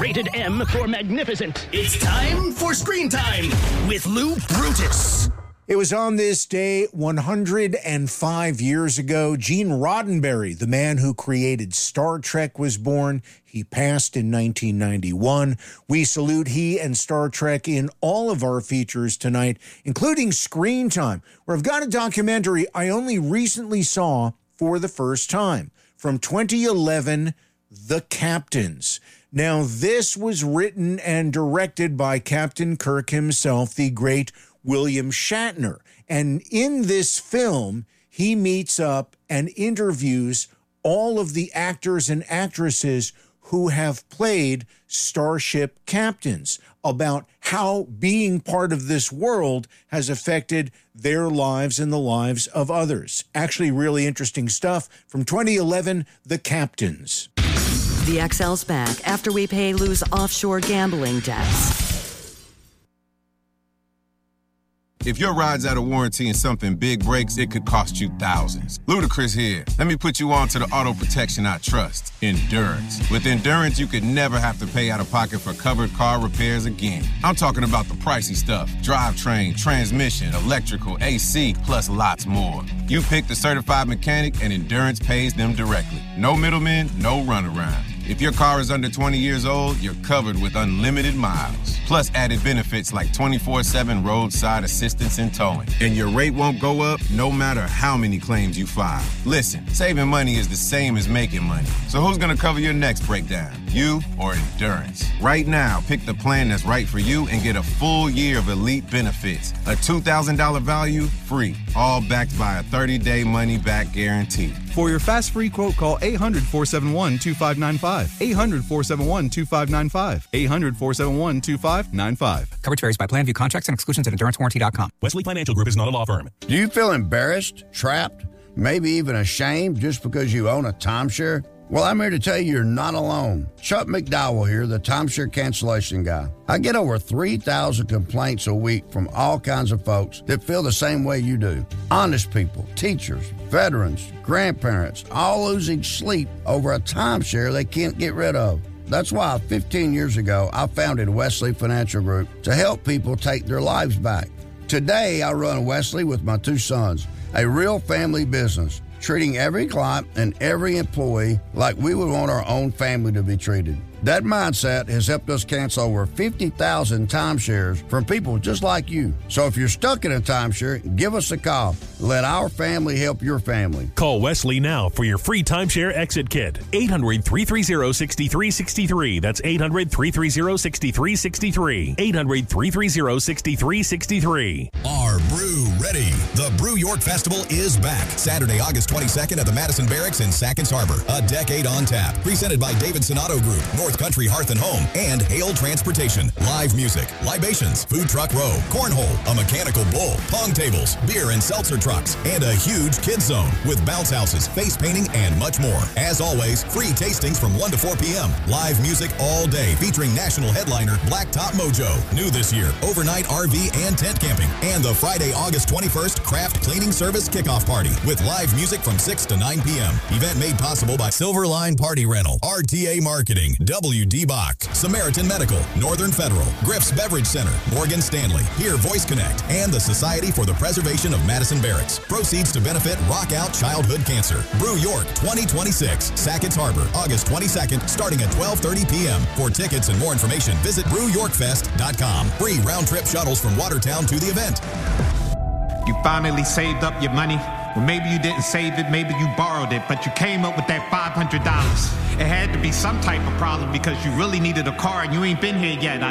Rated M for magnificent. It's time for Screen Time with Lou Brutus. It was on this day 105 years ago, Gene Roddenberry, the man who created Star Trek, was born. He passed in 1991. We salute he and Star Trek in all of our features tonight, including Screen Time, where I've got a documentary I only recently saw for the first time from 2011, The Captains. Now, this was written and directed by Captain Kirk himself, the great William Shatner. And in this film, he meets up and interviews all of the actors and actresses who have played starship captains about how being part of this world has affected their lives and the lives of others. Actually, really interesting stuff from 2011, The Captains. The XL's back after we pay Lou's offshore gambling debts. If your ride's out of warranty and something big breaks, it could cost you thousands. Ludacris here. Let me put you on to the auto protection I trust, Endurance. With Endurance, you could never have to pay out of pocket for covered car repairs again. I'm talking about the pricey stuff: drivetrain, transmission, electrical, AC, plus lots more. You pick the certified mechanic and Endurance pays them directly. No middlemen, no runaround. If your car is under 20 years old, you're covered with unlimited miles. Plus added benefits like 24/7 roadside assistance and towing. And your rate won't go up no matter how many claims you file. Listen, saving money is the same as making money. So who's gonna cover your next breakdown? You or Endurance? Right now, pick the plan that's right for you and get a full year of elite benefits. A $2,000 value, free. All backed by a 30-day money-back guarantee. For your fast free quote, call 800-471-2595. 800-471-2595. 800-471-2595. Coverage varies by plan. View contracts and exclusions at EnduranceWarranty.com. Wesley Financial Group is not a law firm. Do you feel embarrassed, trapped, maybe even ashamed just because you own a timeshare? Well, I'm here to tell you you're not alone. Chuck McDowell here, the timeshare cancellation guy. I get over 3,000 complaints a week from all kinds of folks that feel the same way you do. Honest people, teachers, veterans, grandparents, all losing sleep over a timeshare they can't get rid of. That's why 15 years ago, I founded Wesley Financial Group to help people take their lives back. Today, I run Wesley with my two sons, a real family business, treating every client and every employee like we would want our own family to be treated. That mindset has helped us cancel over 50,000 timeshares from people just like you. So if you're stuck in a timeshare, give us a call. Let our family help your family. Call Wesley now for your free timeshare exit kit. 800-330-6363. That's 800-330-6363. 800-330-6363. Are Brew ready? The Brew York Festival is back. Saturday, August 22nd at the Madison Barracks in Sackets Harbor. A decade on tap. Presented by Davidson Auto Group, North Country Hearth and Home, and Hale Transportation. Live music, libations, food truck row, cornhole, a mechanical bull, pong tables, beer and seltzer trucks, and a huge kids zone with bounce houses, face painting, and much more. As always, free tastings from 1 to 4 p.m. Live music all day featuring national headliner Blacktop Mojo. New this year, overnight RV and tent camping. And the Friday, August 21st craft cleaning service kickoff party with live music from 6 to 9 p.m. Event made possible by Silverline Party Rental, RTA Marketing, WD Bach, Samaritan Medical, Northern Federal, Griff's Beverage Center, Morgan Stanley, Here Voice Connect, and the Society for the Preservation of Madison Barracks. Proceeds to benefit Rock Out Childhood Cancer. Brew York 2026, Sackets Harbor, August 22nd, starting at 12:30 p.m. For tickets and more information, visit brewyorkfest.com. Free round-trip shuttles from Watertown to the event. You finally saved up your money. Well, maybe you didn't save it, maybe you borrowed it, but you came up with that $500. It had to be some type of problem because you really needed a car and you ain't been here yet. I